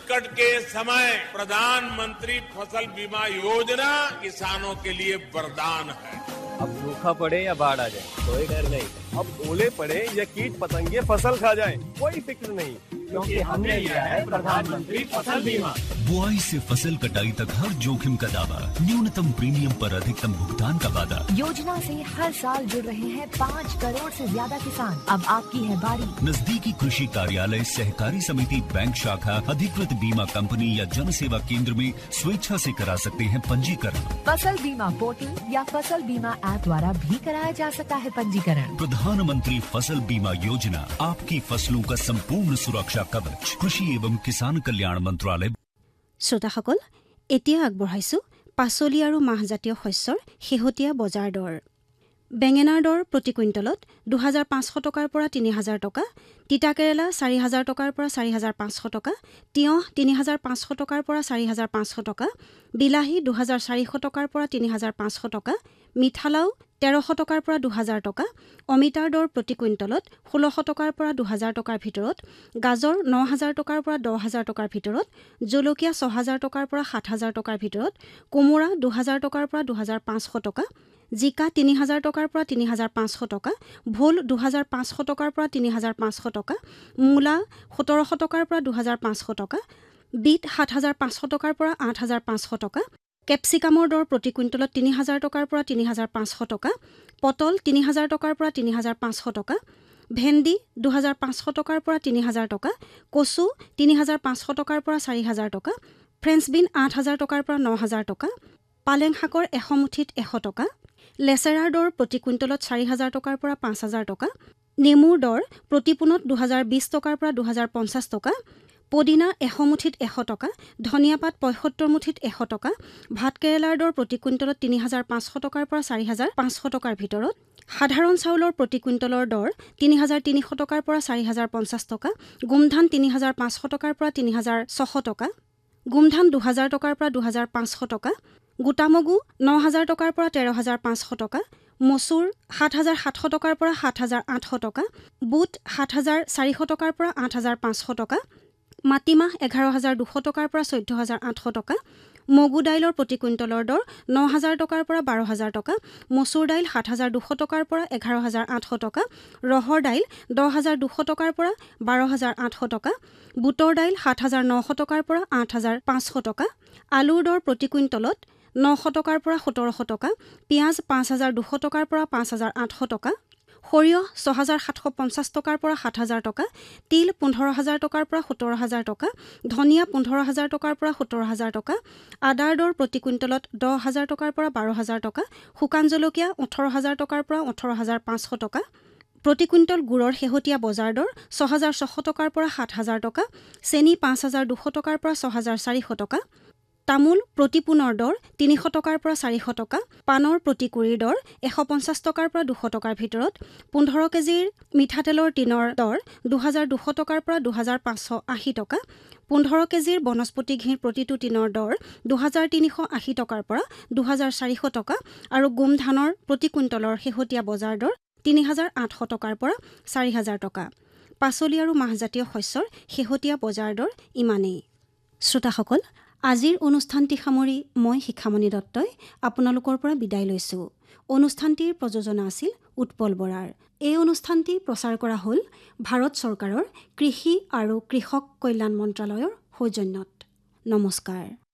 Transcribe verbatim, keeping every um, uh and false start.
संकट के समय प्रधानमंत्री फसल बीमा योजना किसानों के लिए वरदान है। अब सूखा पड़े या बाढ़ आ जाए कोई डर नहीं। अब ओले पड़े या कीट पतंगे फसल खा जाए कोई फिक्र नहीं, क्योंकि हमने लिया है प्रधानमंत्री फसल बीमा। बुआई से फसल कटाई तक हर जोखिम का दावा, न्यूनतम प्रीमियम पर अधिकतम भुगतान का वादा। योजना से हर साल जुड़ रहे हैं पाँच करोड़ से ज्यादा किसान। अब आपकी है बारी। नजदीकी कृषि कार्यालय, सहकारी समिति, बैंक शाखा, अधिकृत बीमा कंपनी या जन सेवा केंद्र में स्वेच्छा से करा सकते हैं पंजीकरण। फसल बीमा पोर्टल या फसल बीमा ऐप द्वारा भी कराया जा सकता है पंजीकरण। प्रधानमंत्री फसल बीमा योजना, आपकी फसलों का संपूर्ण सुरक्षा कवच, कृषि एवं किसान कल्याण मंत्रालय। শ্ৰোতাসকল, এতিয়া আগবঢ়াইছো পাচলি আৰু মাহজাতীয় শস্যৰ শেহতীয়া বজাৰ দৰ। বেঙেনাৰ দৰ প্ৰতি কুইণ্টলত দুহাজাৰ পাঁচশ টকাৰ পৰা তিনি হাজাৰ টকা, তিতাকেৰেলা চাৰি হাজাৰ টকাৰ পৰা চাৰি হাজাৰ পাঁচশ টকা, তিয়ঁহ তিনি হাজাৰ পাঁচশ টকাৰ পৰা চাৰি হাজাৰ পাঁচশ টকা, বিলাহী দুহাজাৰ চাৰিশ টকাৰ পৰা তিনি হাজাৰ পাঁচশ টকা, মিঠালাও তেৰশ টকাৰ পৰা দুহাজাৰ টকা, অমিতাৰ দৰ প্ৰতি কুইণ্টলত ষোল্লশ টকাৰ পৰা দুহাজাৰ টকাৰ ভিতৰত, গাজৰ ন হাজাৰ টকাৰ পৰা দহ হাজাৰ টকাৰ ভিতৰত, জলকীয়া ছয় হাজাৰ টকাৰ পৰা সাত হাজাৰ টকাৰ ভিতৰত, কোমোৰা দুহাজাৰ টকাৰ পৰা দুহাজাৰ পাঁচশ টকা, জিকা তিনি হাজাৰ টকাৰ পৰা তিনি হাজাৰ পাঁচশ টকা, ভোল দুহাজাৰ পাঁচশ টকাৰ পৰা তিনি হাজাৰ পাঁচশ টকা, মূলা সোতৰশ টকাৰ পৰা দুহাজাৰ পাঁচশ টকা, বিট সাত হাজাৰ পাঁচশ টকাৰ পৰা আঠ হাজাৰ পাঁচশ টকা, কেপচিকামৰ দৰ প্ৰতি কুইণ্টলত তিনি হাজাৰ টকাৰ পৰা তিনি হাজাৰ পাঁচশ টকা, পটল তিনি হাজাৰ টকাৰ পৰা তিনি হাজাৰ পাঁচশ টকা, ভেন্দি দুহাজাৰ পাঁচশ টকাৰ পৰা তিনি হাজাৰ টকা, কচু তিনি হাজাৰ পাঁচশ টকাৰ পৰা চাৰি হাজাৰ টকা, ফ্ৰেঞ্চ বিন আঠ হাজাৰ টকাৰ পৰা ন হাজাৰ টকা, পালেং শাকৰ এশ মুঠিত এশ টকা, লেচেৰাৰ দৰ প্ৰতি কুইণ্টলত চাৰি হাজাৰ টকাৰ পৰা পাঁচ হাজাৰ টকা, নেমুৰ দৰ প্ৰতি পোনত দুহাজাৰ বিশ টকাৰ পৰা দুহাজাৰ পঞ্চাছ টকা, পদিনা এশ মুঠিত এশ টকা, ধনিয়া পাত পঁয়সত্তৰ মুঠিত এশ টকা, ভাতকেৰেলাৰ দৰ প্ৰতি কুইণ্টলত তিনি হাজাৰ পাঁচশ টকাৰ পৰা চাৰি হাজাৰ পাঁচশ টকাৰ ভিতৰত, সাধাৰণ চাউলৰ প্ৰতি কুইণ্টলৰ দৰ তিনি হাজাৰ তিনিশ টকাৰ পৰা চাৰি হাজাৰ পঞ্চাছ টকা, গোমধান তিনি হাজাৰ পাঁচশ টকাৰ পৰা তিনি হাজাৰ ছশ টকা, গোমধান দুহাজাৰ টকাৰ পৰা দুহাজাৰ পাঁচশ টকা, গোটামগু ন হাজাৰ টকাৰ পৰা তেৰ হাজাৰ পাঁচশ টকা, মচুৰ সাত হাজাৰ সাতশ টকাৰ পৰা সাত হাজাৰ আঠশ টকা, বুট সাত হাজাৰ চাৰিশ টকাৰ পৰা আঠ হাজাৰ পাঁচশ টকা, মাটিমাহ এঘাৰ হাজাৰ দুশ টকাৰ পৰা চৈধ্য হাজাৰ আঠশ টকা, মগু দাইলৰ প্ৰতি কুইণ্টলৰ দৰ ন হাজাৰ টকাৰ পৰা বাৰ হাজাৰ টকা, মচুৰ দাইল সাত হাজাৰ দুশ টকাৰ পৰা এঘাৰ হাজাৰ আঠশ টকা, ৰহৰ দাইল দহ হাজাৰ দুশ টকাৰ পৰা বাৰ হাজাৰ আঠশ টকা, বুটৰ দাইল সাত হাজাৰ নশ টকাৰ পৰা আঠ হাজাৰ পাঁচশ টকা, আলুৰ দৰ প্ৰতি কুইণ্টলত নশ টকাৰ পৰা সোতৰশ টকা, পিঁয়াজ পাঁচ হাজাৰ দুশ টকাৰ পৰা পাঁচ হাজাৰ আঠশ টকা, সৰিয়হ ছয় হাজাৰ সাতশ পঞ্চাছ টকাৰ পৰা সাত হাজাৰ টকা, তিল পোন্ধৰ হাজাৰ টকাৰ পৰা সোতৰ হাজাৰ টকা, ধনিয়া পোন্ধৰ হাজাৰ টকাৰ পৰা সোতৰ হাজাৰ টকা, আদাৰ দৰ প্ৰতি কুইণ্টলত দহ হাজাৰ টকাৰ পৰা বাৰ হাজাৰ টকা, শুকান জলকীয়া ওঠৰ হাজাৰ টকাৰ পৰা ওঠৰ হাজাৰ পাঁচশ টকা, প্ৰতি কুইণ্টল গুড়ৰ শেহতীয়া বজাৰ দৰ ছয় হাজাৰ ছশ টকাৰ পৰা সাত হাজাৰ টকা, চেনি পাঁচ হাজাৰ দুশ টকাৰ পৰা ছয় হাজাৰ চাৰিশ টকা, তামোল প্ৰতি পোনৰ দৰ তিনিশ টকাৰ পৰা চাৰিশ টকা, পাণৰ প্ৰতি কুৰিৰ দৰ এশ পঞ্চাছ টকাৰ পৰা দুশ টকাৰ ভিতৰত, পোন্ধৰ কেজিৰ মিঠাতেলৰ টিনৰ দৰ দুহাজাৰ দুশ টকাৰ পৰা দুহাজাৰ পাঁচশ আশী টকা, পোন্ধৰ কেজিৰ বনস্পতি ঘিৰ প্ৰতিটো টিনৰ দৰ দুহাজাৰ তিনিশ আশী টকাৰ পৰা দুহাজাৰ চাৰিশ টকা আৰু গোমধানৰ প্ৰতি কুইণ্টলৰ শেহতীয়া বজাৰ দৰ তিনি হাজাৰ আঠশ টকাৰ পৰা চাৰি হাজাৰ টকা। পাচলি আৰু মাহজাতীয় শস্যৰ শেহতীয়া বজাৰ দৰ ইমানেই। শ্ৰোতাসকল, আজিৰ অনুষ্ঠানটি সামৰি মই শিখামণি দত্তই আপোনালোকৰ পৰা বিদায় লৈছোঁ। অনুষ্ঠানটিৰ প্ৰযোজনা আছিল উৎপল বৰাৰ। এই অনুষ্ঠানটি প্ৰচাৰ কৰা হ'ল ভাৰত চৰকাৰৰ কৃষি আৰু কৃষক কল্যাণ মন্ত্ৰালয়ৰ সৌজন্যত। নমস্কাৰ।